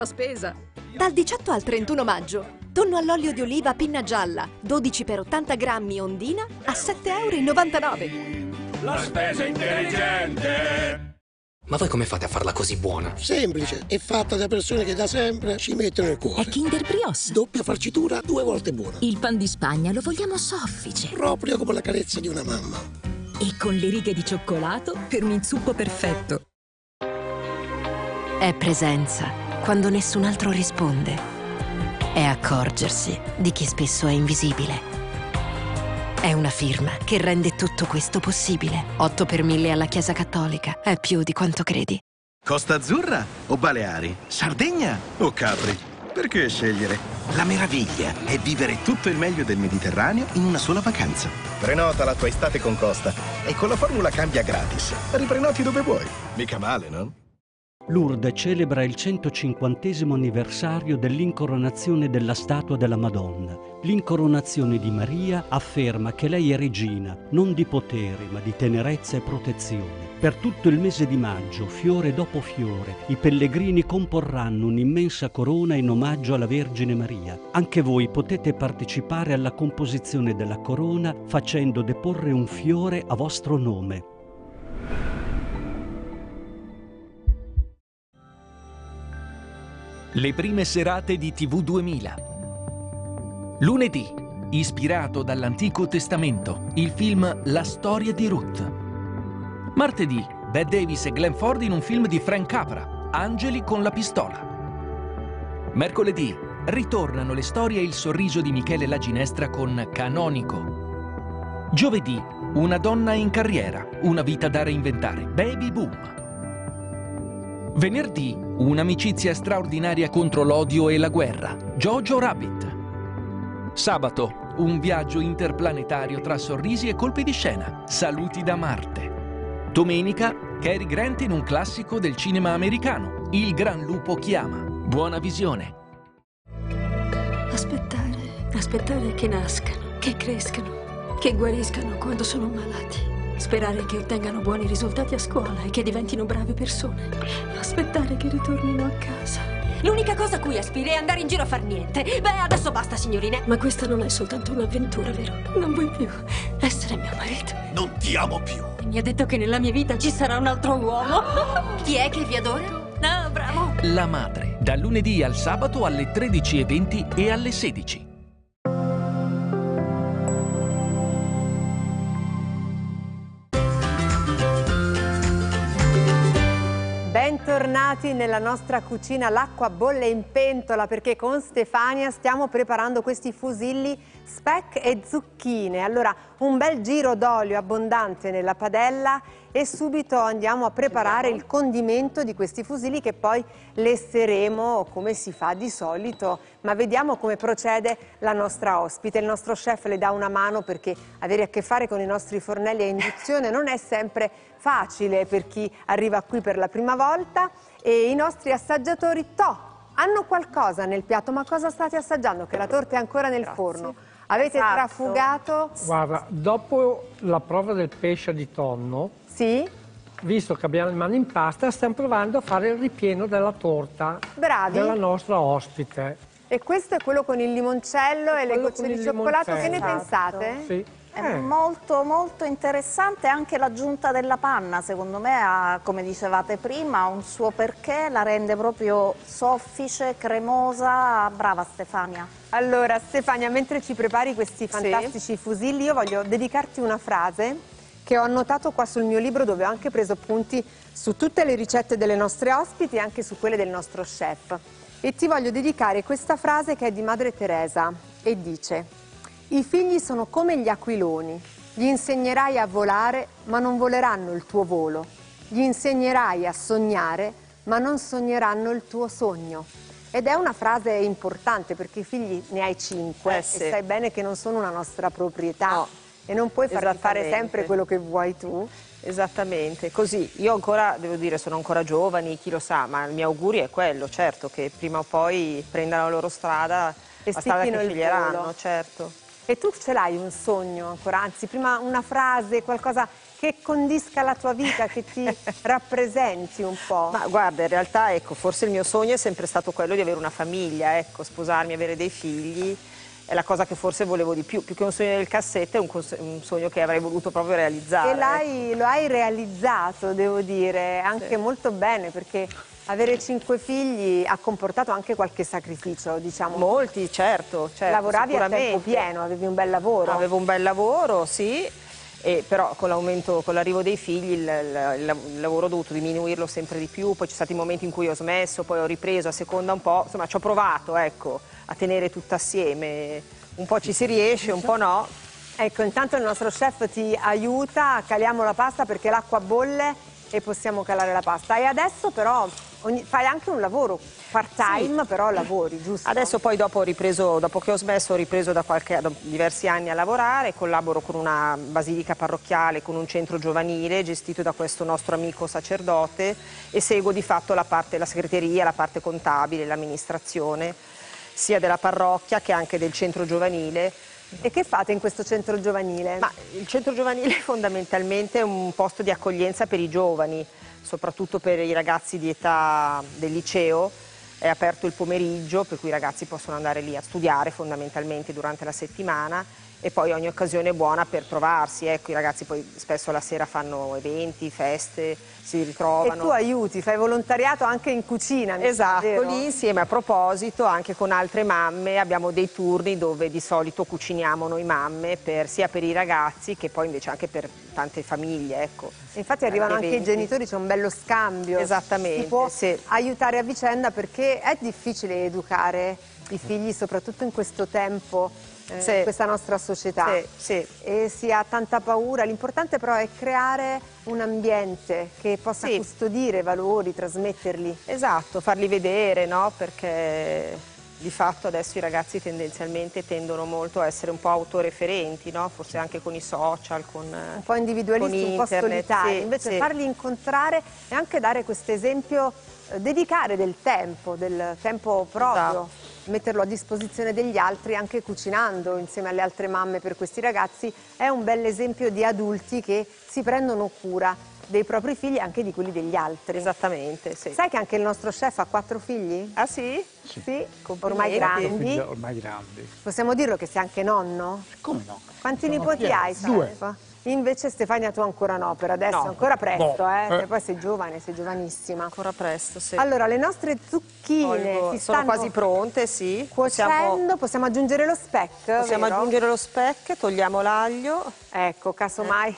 Spesa. Dal 18 al 31 maggio, tonno all'olio di oliva pinna gialla, 12 per 80 grammi Ondina a 7,99 €. La spesa intelligente! Ma voi come fate a farla così buona? Semplice, è fatta da persone che da sempre ci mettono il cuore. È Kinder Brioche. Doppia farcitura, 2 volte buona. Il pan di Spagna lo vogliamo soffice. Proprio come la carezza di una mamma. E con le righe di cioccolato per un inzuppo perfetto. È presenza quando nessun altro risponde. È accorgersi di chi spesso è invisibile. È una firma che rende tutto questo possibile. 8 per 1000 alla Chiesa Cattolica. È più di quanto credi. Costa Azzurra o Baleari? Sardegna o Capri? Perché scegliere? La meraviglia è vivere tutto il meglio del Mediterraneo in una sola vacanza. Prenota la tua estate con Costa e con la formula cambia gratis. Riprenoti dove vuoi. Mica male, no? Lourdes celebra il 150° anniversario dell'incoronazione della statua della Madonna. L'incoronazione di Maria afferma che lei è regina, non di potere, ma di tenerezza e protezione. Per tutto il mese di maggio, fiore dopo fiore, i pellegrini comporranno un'immensa corona in omaggio alla Vergine Maria. Anche voi potete partecipare alla composizione della corona facendo deporre un fiore a vostro nome. Le prime serate di TV 2000. Lunedì, ispirato dall'Antico Testamento, il film La storia di Ruth. Martedì, Bette Davis e Glenn Ford in un film di Frank Capra, Angeli con la pistola. Mercoledì, ritornano le storie e il sorriso di Michele La Ginestra con Canonico. Giovedì, una donna in carriera, una vita da reinventare, Baby Boom. Venerdì, un'amicizia straordinaria contro l'odio e la guerra, Jojo Rabbit. Sabato, un viaggio interplanetario tra sorrisi e colpi di scena, Saluti da Marte. Domenica, Cary Grant in un classico del cinema americano, Il Gran Lupo Chiama. Buona visione. Aspettare che nascano, che crescano, che guariscano quando sono malati. Sperare che ottengano buoni risultati a scuola e che diventino brave persone. Aspettare che ritornino a casa. L'unica cosa a cui aspiri è andare in giro a far niente. Beh, adesso basta, signorine. Ma questa non è soltanto un'avventura, vero? Non vuoi più essere mio marito. Non ti amo più. Mi ha detto che nella mia vita ci sarà un altro uomo. Chi è che vi adora? Ah, bravo. La Madre, dal lunedì al sabato alle 13:20 e alle 16. Bentornati nella nostra cucina, l'acqua bolle in pentola perché con Stefania stiamo preparando questi fusilli speck e zucchine. Allora un bel giro d'olio abbondante nella padella e subito andiamo a preparare il condimento di questi fusilli che poi lesseremo come si fa di solito, ma vediamo come procede la nostra ospite. Il nostro chef le dà una mano perché avere a che fare con i nostri fornelli a induzione non è sempre facile per chi arriva qui per la prima volta e i nostri assaggiatori hanno qualcosa nel piatto. Ma cosa state assaggiando? Che la torta è ancora nel forno. Avete trafugato? Guarda, dopo la prova del pesce di tonno, sì? Visto che abbiamo le mani in pasta, stiamo provando a fare il ripieno della torta. Bravi. Della nostra ospite. E questo è quello con il limoncello e le gocce di cioccolato. Che ne pensate? Sì. È molto molto interessante anche l'aggiunta della panna, secondo me ha, come dicevate prima, un suo perché, la rende proprio soffice, cremosa. Brava Stefania. Allora Stefania, mentre ci prepari questi fantastici fusilli, io voglio dedicarti una frase che ho annotato qua sul mio libro, dove ho anche preso appunti su tutte le ricette delle nostre ospiti e anche su quelle del nostro chef. E ti voglio dedicare questa frase che è di Madre Teresa e dice: i figli sono come gli aquiloni, gli insegnerai a volare ma non voleranno il tuo volo, gli insegnerai a sognare ma non sogneranno il tuo sogno. Ed è una frase importante perché i figli ne hai 5 e sai bene che non sono una nostra proprietà e non puoi farti fare sempre quello che vuoi tu. Esattamente, così. Io ancora, devo dire, sono ancora giovani, chi lo sa, ma il mio augurio è quello, certo, che prima o poi prendano la loro strada, e la strada che sticchino il sceglieranno, volo. certo. E tu ce l'hai un sogno ancora, anzi prima una frase, qualcosa che condisca la tua vita, che ti rappresenti un po'? Ma guarda, in realtà ecco, forse il mio sogno è sempre stato quello di avere una famiglia, ecco, sposarmi, avere dei figli. È la cosa che forse volevo di più che un sogno del cassetto, è un sogno che avrei voluto proprio realizzare. E lo hai realizzato, devo dire, anche molto bene, perché avere 5 figli ha comportato anche qualche sacrificio, diciamo. Molti, certo. Lavoravi a tempo pieno, avevi un bel lavoro. Avevo un bel lavoro, sì, però con l'arrivo dei figli il lavoro ho dovuto diminuirlo sempre di più, poi ci sono stati momenti in cui ho smesso, poi ho ripreso a seconda un po', insomma ci ho provato, ecco, a tenere tutto assieme, un po' ci si riesce, un po' no. Ecco, intanto il nostro chef ti aiuta, caliamo la pasta perché l'acqua bolle e possiamo calare la pasta. E adesso però fai anche un lavoro part-time, sì. Però lavori, giusto? Adesso poi dopo che ho smesso, ho ripreso da diversi anni a lavorare, collaboro con una basilica parrocchiale, con un centro giovanile gestito da questo nostro amico sacerdote e seguo di fatto la segreteria, la parte contabile, l'amministrazione, sia della parrocchia che anche del centro giovanile. E che fate in questo centro giovanile? Ma il centro giovanile fondamentalmente è un posto di accoglienza per i giovani, soprattutto per i ragazzi di età del liceo. È aperto il pomeriggio, per cui i ragazzi possono andare lì a studiare fondamentalmente durante la settimana e poi ogni occasione è buona per trovarsi. Ecco, i ragazzi poi spesso la sera fanno eventi, feste, si ritrovano. E tu aiuti, fai volontariato anche in cucina. Esatto, lì insieme, a proposito, anche con altre mamme abbiamo dei turni dove di solito cuciniamo noi mamme, sia per i ragazzi che poi invece anche per tante famiglie, ecco. Infatti arrivano anche i genitori, c'è un bello scambio. Esattamente, si può sì. aiutare a vicenda perché è difficile educare i figli, soprattutto in questo tempo. Sì. In questa nostra società, sì. E si ha tanta paura. L'importante però è creare un ambiente che possa custodire valori, trasmetterli. Esatto, farli vedere, no? Perché di fatto adesso i ragazzi tendenzialmente tendono molto a essere un po' autoreferenti, no? Forse anche con i social, un po' individualisti, un po' solitari. Sì, invece farli incontrare e anche dare questo esempio, dedicare del tempo proprio. Esatto. Metterlo a disposizione degli altri anche cucinando insieme alle altre mamme per questi ragazzi è un bel esempio di adulti che si prendono cura dei propri figli e anche di quelli degli altri. Esattamente, sì. Sai che anche il nostro chef ha 4 figli? Ah sì? Sì, ormai grandi. Ormai grandi. Possiamo dirlo che sei anche nonno? Come no? Quanti nipoti hai? 2. Invece Stefania tu ancora no, per adesso è ancora presto, poi sei giovane, sei giovanissima. Ancora presto, sì. Allora, le nostre zucchine sono quasi pronte, sì. Cuocendo, possiamo aggiungere lo speck, Possiamo aggiungere lo speck, togliamo l'aglio. Ecco, casomai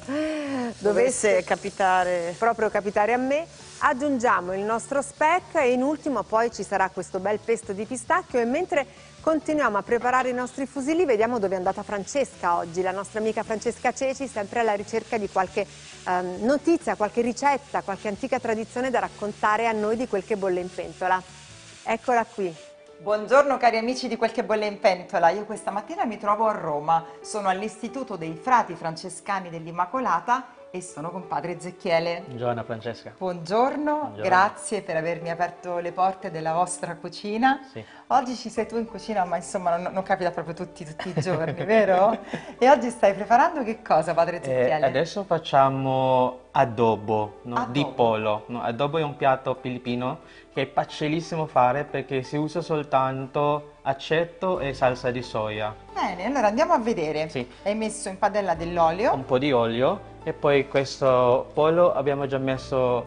dovesse proprio capitare a me. Aggiungiamo il nostro speck e in ultimo poi ci sarà questo bel pesto di pistacchio e mentre continuiamo a preparare i nostri fusilli vediamo dove è andata Francesca oggi, la nostra amica Francesca Ceci, sempre alla ricerca di qualche notizia, qualche ricetta, qualche antica tradizione da raccontare a noi di quel che bolle in pentola. Eccola qui. Buongiorno cari amici di Quel che bolle in pentola, io questa mattina mi trovo a Roma, sono all'Istituto dei Frati Francescani dell'Immacolata e sono con padre Ezechiele. Buongiorno Francesca. Buongiorno, grazie per avermi aperto le porte della vostra cucina. Sì. Oggi ci sei tu in cucina, ma insomma non capita proprio tutti i giorni, vero? E oggi stai preparando che cosa, padre Ezechiele? Adesso facciamo adobo, di pollo. Adobo è un piatto filippino che è facilissimo fare perché si usa soltanto aceto e salsa di soia. Bene, allora andiamo a vedere. Sì. Hai messo in padella dell'olio. Un po' di olio e poi questo pollo abbiamo già messo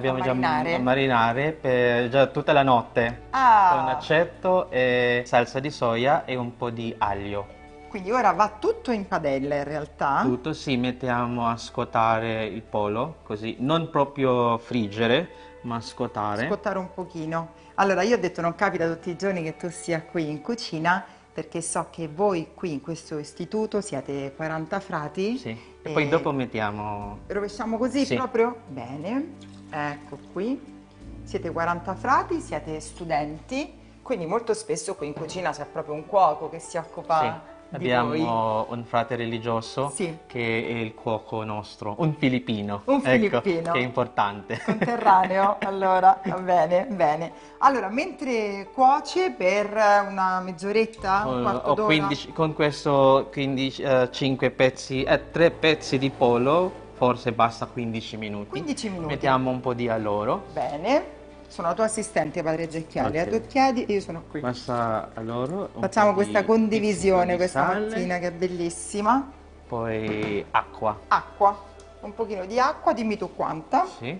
a marinare per già tutta la notte con aceto e salsa di soia e un po' di aglio. Quindi ora va tutto in padella in realtà? Tutto, sì, mettiamo a scuotare il pollo, così, non proprio friggere, ma scuotare. Scuotare un pochino. Allora, io ho detto non capita tutti i giorni che tu sia qui in cucina, perché so che voi qui in questo istituto siete 40 frati. Sì, e poi dopo mettiamo... Rovesciamo così proprio? Bene, ecco qui. Siete 40 frati, siete studenti, quindi molto spesso qui in cucina c'è proprio un cuoco che si occupa... Sì. Abbiamo un frate religioso che è il cuoco nostro, un filippino. Un filippino. Ecco, che è importante. Conterraneo, allora, va bene, bene. Allora, mentre cuoce per una mezz'oretta, un quarto d'ora? Con questo 5 pezzi, 3 pezzi di pollo forse basta 15 minuti. 15 minuti. Mettiamo un po' di alloro. Bene. Sono la tua assistente, padre Zecchiali. Ok. A due piedi e io sono qui. Basta alloro. Facciamo questa condivisione questa mattina che è bellissima. Poi acqua. Acqua. Un pochino di acqua, dimmi tu quanta. Sì.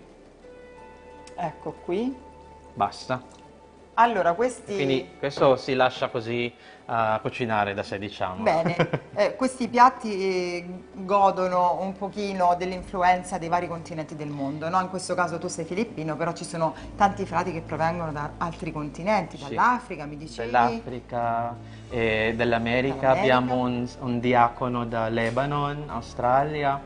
Ecco qui. Basta. Allora, questi... Quindi questo si lascia così cucinare da sé, diciamo. Bene, questi piatti godono un pochino dell'influenza dei vari continenti del mondo, no? In questo caso tu sei filippino, però ci sono tanti frati che provengono da altri continenti, dall'Africa, mi dicevi? Dall'Africa e dell'America, abbiamo un diacono da Lebanon, Australia,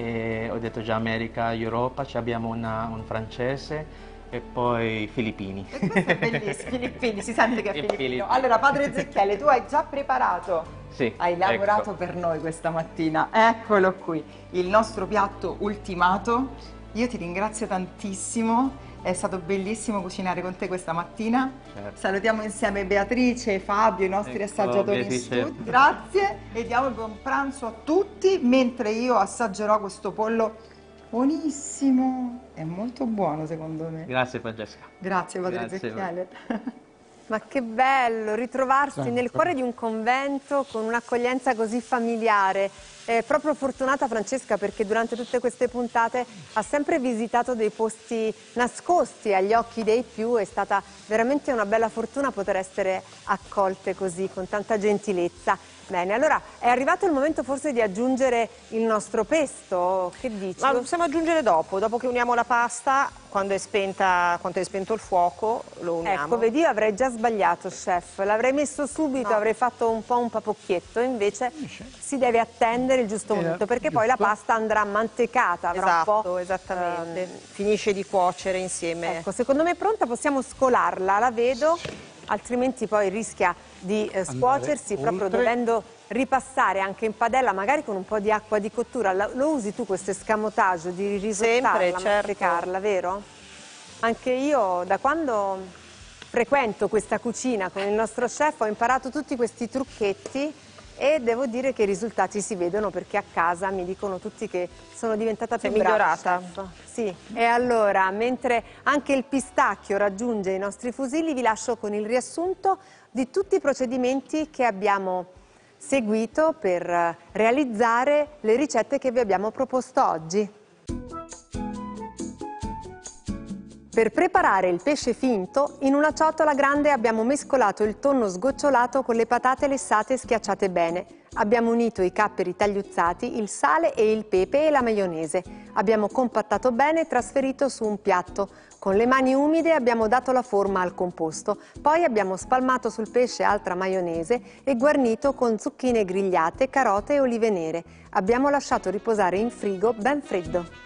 e ho detto già America, Europa, abbiamo un francese, e poi filippini. E questo è bellissimo, filippini, si sente che è filippino. Allora, padre Zecchiali, tu hai già preparato? Sì. Hai lavorato per noi questa mattina. Eccolo qui, il nostro piatto ultimato. Io ti ringrazio tantissimo, è stato bellissimo cucinare con te questa mattina. Certo. Salutiamo insieme Beatrice, Fabio, i nostri assaggiatori in studio. Grazie e diamo il buon pranzo a tutti, mentre io assaggerò questo pollo buonissimo, è molto buono secondo me. Grazie Francesca. Grazie padre Zecchiali. Ma che bello ritrovarsi nel cuore di un convento con un'accoglienza così familiare. È proprio fortunata Francesca perché durante tutte queste puntate ha sempre visitato dei posti nascosti agli occhi dei più. È stata veramente una bella fortuna poter essere accolte così con tanta gentilezza. Bene, allora è arrivato il momento forse di aggiungere il nostro pesto, che dici? Ma lo possiamo aggiungere dopo che uniamo la pasta, quando è spento il fuoco, lo uniamo. Ecco, vedi, io avrei già sbagliato, chef, l'avrei messo subito, avrei fatto un po' un papocchietto, invece si deve attendere il giusto momento, perché poi la pasta andrà mantecata, avrà un po'... Esattamente, finisce di cuocere insieme. Ecco, secondo me è pronta, possiamo scolarla, la vedo. Altrimenti poi rischia di scuocersi proprio dovendo ripassare anche in padella, magari con un po' di acqua di cottura. Lo usi tu questo escamotage di risottarla, mantecarla, vero? Anche io da quando frequento questa cucina con il nostro chef ho imparato tutti questi trucchetti e devo dire che i risultati si vedono perché a casa mi dicono tutti che sono diventata più migliorata. brava. Sì, e allora, mentre anche il pistacchio raggiunge i nostri fusilli, vi lascio con il riassunto di tutti i procedimenti che abbiamo seguito per realizzare le ricette che vi abbiamo proposto oggi. Per preparare il pesce finto, in una ciotola grande abbiamo mescolato il tonno sgocciolato con le patate lessate e schiacciate bene. Abbiamo unito i capperi tagliuzzati, il sale e il pepe e la maionese. Abbiamo compattato bene e trasferito su un piatto. Con le mani umide abbiamo dato la forma al composto. Poi abbiamo spalmato sul pesce altra maionese e guarnito con zucchine grigliate, carote e olive nere. Abbiamo lasciato riposare in frigo ben freddo.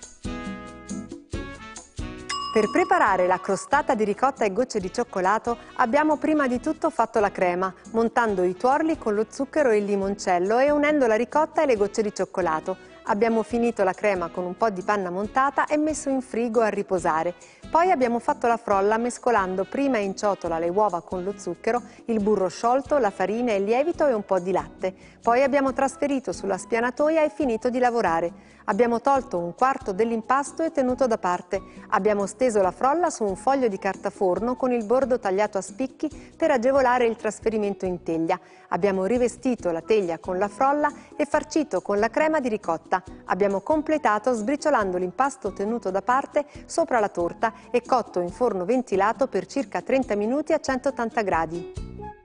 Per preparare la crostata di ricotta e gocce di cioccolato abbiamo prima di tutto fatto la crema, montando i tuorli con lo zucchero e il limoncello e unendo la ricotta e le gocce di cioccolato. Abbiamo finito la crema con un po' di panna montata e messo in frigo a riposare. Poi abbiamo fatto la frolla mescolando prima in ciotola le uova con lo zucchero, il burro sciolto, la farina, il lievito e un po' di latte. Poi abbiamo trasferito sulla spianatoia e finito di lavorare. Abbiamo tolto un quarto dell'impasto e tenuto da parte. Abbiamo steso la frolla su un foglio di carta forno con il bordo tagliato a spicchi per agevolare il trasferimento in teglia. Abbiamo rivestito la teglia con la frolla e farcito con la crema di ricotta. Abbiamo completato sbriciolando l'impasto tenuto da parte sopra la torta e cotto in forno ventilato per circa 30 minuti a 180 gradi.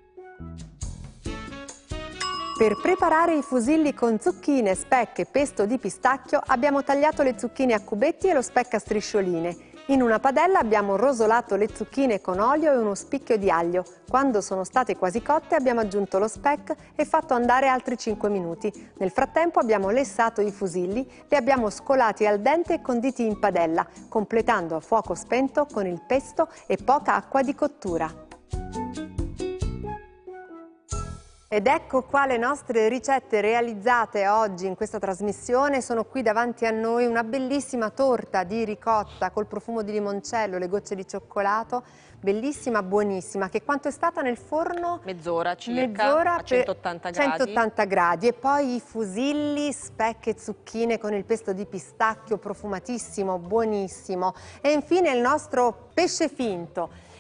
Per preparare i fusilli con zucchine, speck e pesto di pistacchio abbiamo tagliato le zucchine a cubetti e lo speck a striscioline. In una padella abbiamo rosolato le zucchine con olio e uno spicchio di aglio. Quando sono state quasi cotte abbiamo aggiunto lo speck e fatto andare altri 5 minuti. Nel frattempo abbiamo lessato i fusilli, li abbiamo scolati al dente e conditi in padella, completando a fuoco spento con il pesto e poca acqua di cottura. Ed ecco qua le nostre ricette realizzate oggi in questa trasmissione. Sono qui davanti a noi una bellissima torta di ricotta col profumo di limoncello, le gocce di cioccolato, bellissima, buonissima. Che quanto è stata nel forno? Mezz'ora circa, Mezz'ora a 180 gradi. 180 gradi. E poi i fusilli, speck e zucchine con il pesto di pistacchio, profumatissimo, buonissimo. E infine il nostro pesce finto.